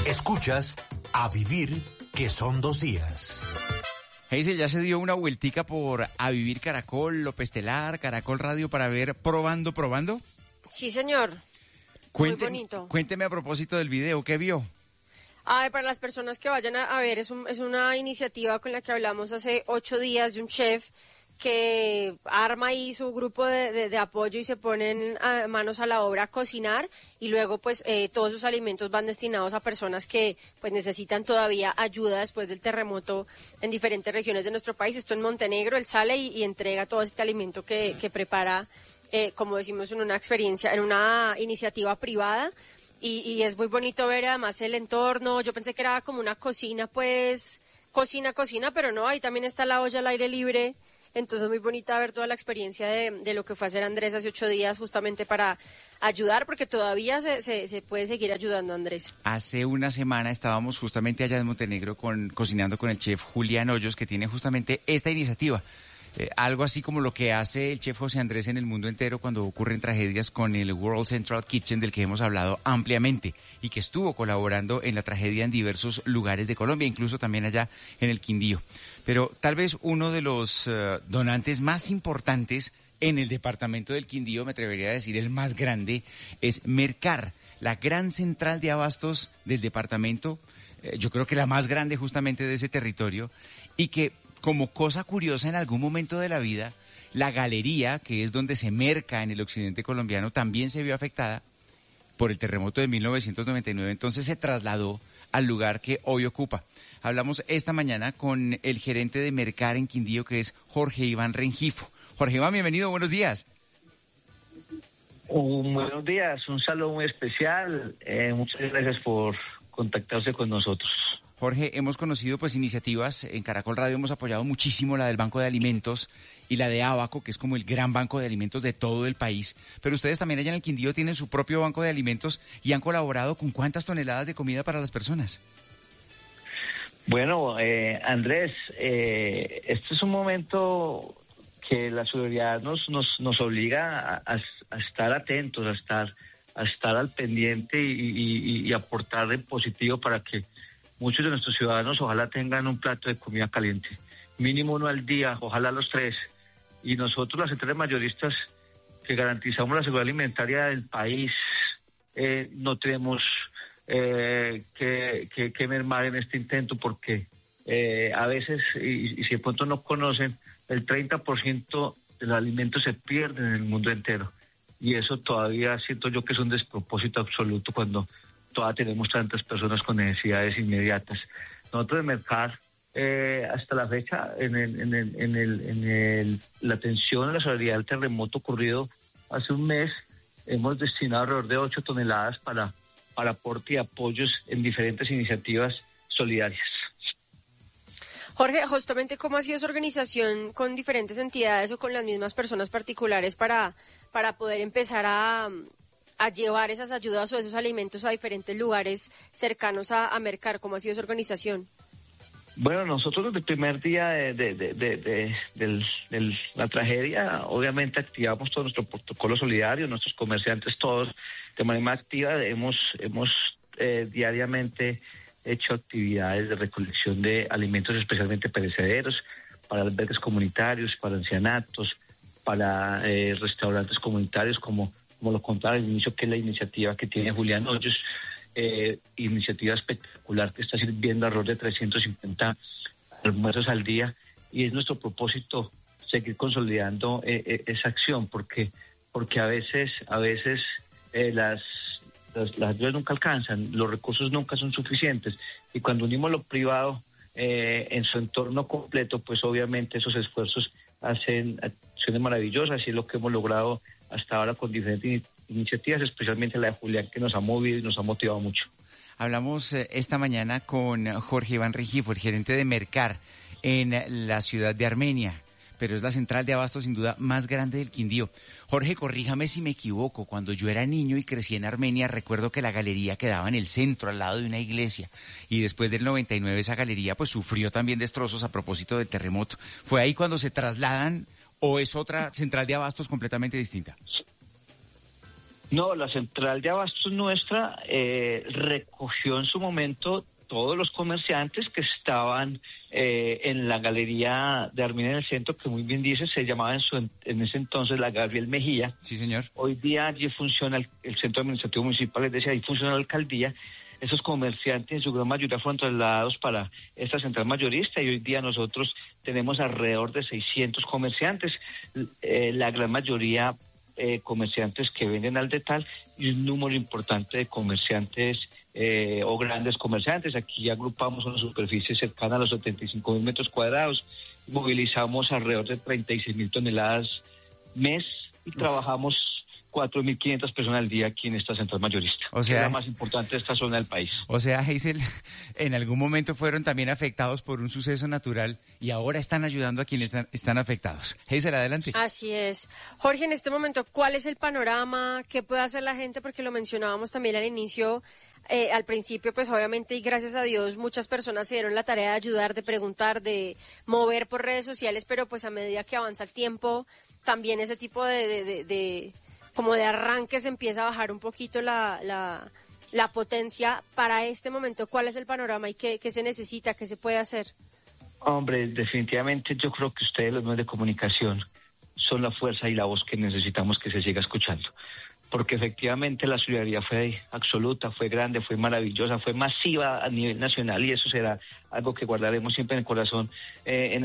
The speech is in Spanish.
Escuchas A Vivir, que son 2 días. Hazel, ¿ya se dio una vueltica por A Vivir Caracol, López Telar, Caracol Radio para ver probando? Sí, señor. Muy bonito. Cuénteme a propósito del video, ¿qué vio? Para las personas que vayan a ver, es una iniciativa con la que hablamos hace 8 días de un chef que arma ahí su grupo de apoyo y se ponen manos a la obra a cocinar, y luego pues todos sus alimentos van destinados a personas que pues necesitan todavía ayuda después del terremoto en diferentes regiones de nuestro país. Esto en Montenegro. Él sale y entrega todo este alimento que prepara, como decimos, en una iniciativa privada. Y es muy bonito ver además el entorno. Yo pensé que era como una cocina, pues cocina, pero no, ahí también está la olla al aire libre. Entonces muy bonita ver toda la experiencia de lo que fue hacer Andrés hace 8 días justamente para ayudar, porque todavía se puede seguir ayudando, Andrés. Hace una semana estábamos justamente allá en Montenegro cocinando con el chef Julián Hoyos, que tiene justamente esta iniciativa. Algo así como lo que hace el chef José Andrés en el mundo entero cuando ocurren tragedias, con el World Central Kitchen, del que hemos hablado ampliamente y que estuvo colaborando en la tragedia en diversos lugares de Colombia, incluso también allá en el Quindío. Pero tal vez uno de los donantes más importantes en el departamento del Quindío, me atrevería a decir el más grande, es Mercar, la gran central de abastos del departamento, yo creo que la más grande justamente de ese territorio, y que, como cosa curiosa, en algún momento de la vida, la galería, que es donde se merca en el occidente colombiano, también se vio afectada por el terremoto de 1999, entonces se trasladó al lugar que hoy ocupa. Hablamos esta mañana con el gerente de Mercar en Quindío, que es Jorge Iván Rengifo. Jorge Iván, bienvenido, buenos días. Buenos días, un saludo muy especial. Muchas gracias por contactarse con nosotros. Jorge, hemos conocido pues iniciativas en Caracol Radio, hemos apoyado muchísimo la del Banco de Alimentos y la de Abaco, que es como el gran banco de alimentos de todo el país. Pero ustedes también allá en el Quindío tienen su propio banco de alimentos y han colaborado con ¿cuántas toneladas de comida para las personas? Bueno, Andrés, este es un momento que la solidaridad nos obliga a estar atentos, a estar al pendiente y aportar en positivo para que muchos de nuestros ciudadanos ojalá tengan un plato de comida caliente, mínimo 1 al día, ojalá los 3. Y nosotros, las centrales mayoristas que garantizamos la seguridad alimentaria del país, no tenemos que mermar en este intento, porque a veces, y si de pronto no conocen, el 30% de los alimentos se pierden en el mundo entero. Y eso todavía siento yo que es un despropósito absoluto cuando todavía tenemos tantas personas con necesidades inmediatas. Nosotros en Mercar, hasta la fecha, la atención a la solidaridad del terremoto ocurrido hace un mes, hemos destinado alrededor de 8 toneladas para aporte y apoyos en diferentes iniciativas solidarias. Jorge, justamente, ¿cómo ha sido su organización con diferentes entidades o con las mismas personas particulares para poder empezar a llevar esas ayudas o esos alimentos a diferentes lugares cercanos a Mercar? ¿Cómo ha sido su organización? Bueno, nosotros desde el primer día de la tragedia, obviamente activamos todo nuestro protocolo solidario, nuestros comerciantes todos de manera activa hemos diariamente hecho actividades de recolección de alimentos especialmente perecederos para albergues comunitarios, para ancianatos, para restaurantes comunitarios, como lo contaba al inicio, que es la iniciativa que tiene Julián Hoyos, iniciativa espectacular que está sirviendo alrededor de 350 almuerzos al día, y es nuestro propósito seguir consolidando esa acción, porque a veces las ayudas nunca alcanzan, los recursos nunca son suficientes, y cuando unimos lo privado en su entorno completo, pues obviamente esos esfuerzos hacen acciones maravillosas, y es lo que hemos logrado hasta ahora con diferentes iniciativas, especialmente la de Julián, que nos ha movido y nos ha motivado mucho. Hablamos esta mañana con Jorge Iván Rengifo, el gerente de Mercar en la ciudad de Armenia, pero es la central de abasto sin duda más grande del Quindío. Jorge, corríjame si me equivoco, cuando yo era niño y crecí en Armenia, recuerdo que la galería quedaba en el centro, al lado de una iglesia, y después del 99 esa galería pues sufrió también destrozos a propósito del terremoto. ¿Fue ahí cuando se trasladan o es otra central de abastos completamente distinta? No, la central de abastos nuestra recogió en su momento todos los comerciantes que estaban en la galería de Armenia en el centro, que muy bien dice, se llamaba en ese entonces la Gabriel Mejía. Sí, señor. Hoy día allí funciona el centro administrativo municipal, es decir, ahí funciona la alcaldía. Esos comerciantes en su gran mayoría fueron trasladados para esta central mayorista y hoy día nosotros tenemos alrededor de 600 comerciantes, la gran mayoría comerciantes que venden al detal y un número importante de comerciantes o grandes comerciantes. Aquí agrupamos una superficie cercana a los 75.000 metros cuadrados, movilizamos alrededor de 36.000 toneladas mes y trabajamos 4.500 personas al día aquí en esta central mayorista, o sea, que es la más importante de esta zona del país. O sea, Hazel, en algún momento fueron también afectados por un suceso natural y ahora están ayudando a quienes están afectados. Hazel, adelante. Así es. Jorge, en este momento, ¿cuál es el panorama? ¿Qué puede hacer la gente? Porque lo mencionábamos también al inicio, al principio, pues obviamente, y gracias a Dios, muchas personas se dieron la tarea de ayudar, de preguntar, de mover por redes sociales, pero pues a medida que avanza el tiempo, también ese tipo como de arranque se empieza a bajar un poquito la potencia. Para este momento, ¿cuál es el panorama y qué se necesita, qué se puede hacer? Hombre, definitivamente yo creo que ustedes, los medios de comunicación, son la fuerza y la voz que necesitamos que se siga escuchando. Porque efectivamente la solidaridad fue absoluta, fue grande, fue maravillosa, fue masiva a nivel nacional y eso será algo que guardaremos siempre en el corazón en